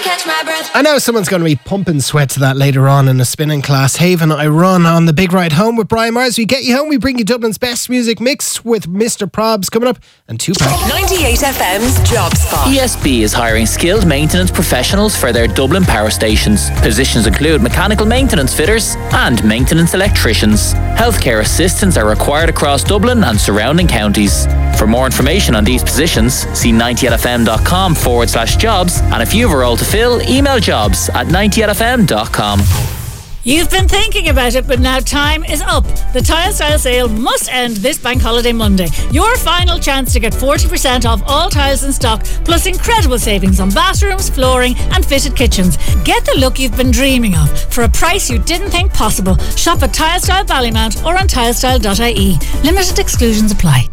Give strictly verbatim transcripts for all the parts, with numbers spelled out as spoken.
catch my breath. I know someone's going to be pumping sweat to that later on in a spinning class. Haven, I run on the big ride home with Brian Mars. We get you home. We bring you Dublin's best music mix with Mister Probs coming up and Tupac. ninety-eight F M's Job Spot. E S B is hiring skilled maintenance professionals for their Dublin power stations. Positions include mechanical maintenance fitters and maintenance electricians. Healthcare assistants are required across Dublin and surrounding counties. For more information on these positions, see ninety-eight fm.com forward slash jobs. And if you have a role to fill, email jobs at ninety-eight f m dot com. You've been thinking about it, but now time is up. The Tile Style sale must end this Bank Holiday Monday. Your final chance to get forty percent off all tiles in stock, plus incredible savings on bathrooms, flooring and fitted kitchens. Get the look you've been dreaming of for a price you didn't think possible. Shop at Tile Style Ballymount or on tilestyle dot I E. Limited exclusions apply.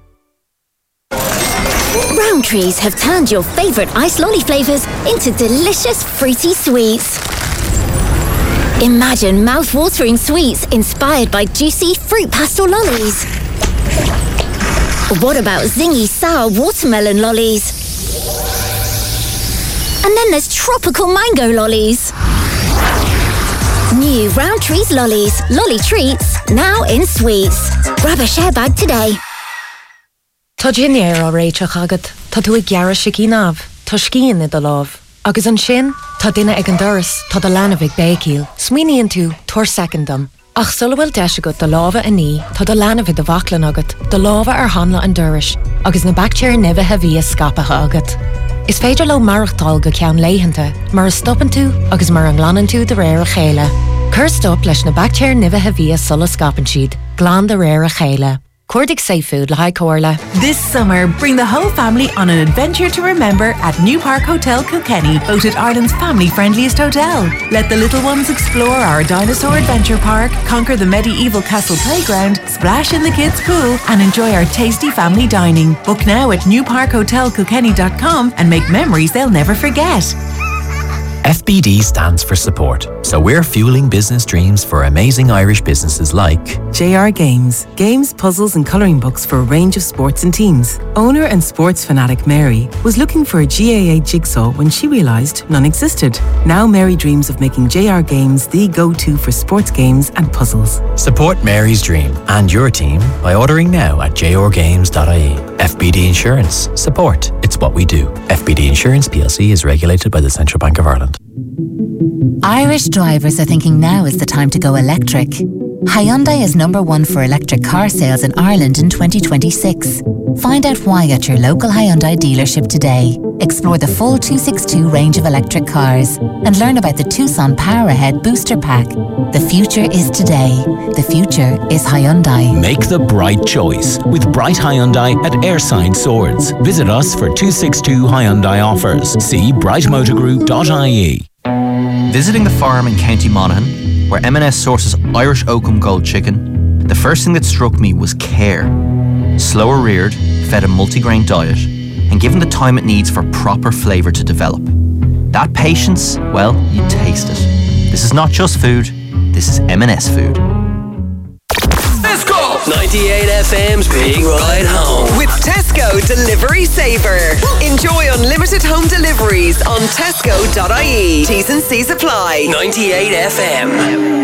Rowntrees have turned your favourite ice lolly flavours into delicious fruity sweets. Imagine mouth-watering sweets inspired by juicy fruit pastel lollies. What about zingy sour watermelon lollies? And then there's tropical mango lollies. New Rowntrees lollies, lolly treats, now in sweets. Grab a share bag today. Tá dinnéir á réiteach agad, tá tú ag gearra sicí náb, tá scían i do láb. Agus an sin, tá duine ag an doras, tá do leanamh ag bécíl. Smaoiníonn tú, tuair secondam. Ach sula bhfuil deis agat do lábha a ní, tá do leanamh i do bhaclan agat, do lábha ar hanla an doras, agus na bactéir nibithe bhí scapatha agat. Is féidir le marachtáil go ceann léitheanta, mar a stoppan tú agus mar an ghlanan tú de réir a chéile. Cur stop leis na bactéir nibithe bhí sula scapan siad, glán de réir a chéile. Cordic Seafood, Lahai Corla. This summer, bring the whole family on an adventure to remember at New Park Hotel Kilkenny, voted Ireland's family-friendliest hotel. Let the little ones explore our dinosaur adventure park, conquer the medieval castle playground, splash in the kids' pool, and enjoy our tasty family dining. Book now at new park hotel kilkenny dot com and make memories they'll never forget. F B D stands for support, so we're fueling business dreams for amazing Irish businesses like J R Games. Games, puzzles and colouring books for a range of sports and teams. Owner and sports fanatic Mary was looking for a G A A jigsaw when she realised none existed. Now Mary dreams of making J R Games the go-to for sports games and puzzles. Support Mary's dream and your team by ordering now at j r games dot I E. F B D Insurance. Support. It's what we do. F B D Insurance P L C is regulated by the Central Bank of Ireland. Irish drivers are thinking now is the time to go electric. Hyundai is number one for electric car sales in Ireland in twenty twenty-six. Find out why at your local Hyundai dealership today. Explore the full two sixty-two range of electric cars and learn about the Tucson Power Ahead Booster Pack. The future is today. The future is Hyundai. Make the bright choice with Bright Hyundai at Airside Swords. Visit us for two sixty-two Hyundai offers. See bright motor group dot I E. Visiting the farm in County Monaghan, where M and S sources Irish Oakham Gold chicken, the first thing that struck me was care. Slower reared, fed a multigrain diet, and given the time it needs for proper flavour to develop. That patience, well, you taste it. This is not just food, this is M and S food. Let's go! ninety-eight F M's Big Ride Home with Tesco Delivery Saver. Enjoy unlimited home deliveries on tesco dot I E. T's and C's apply. ninety-eight F M.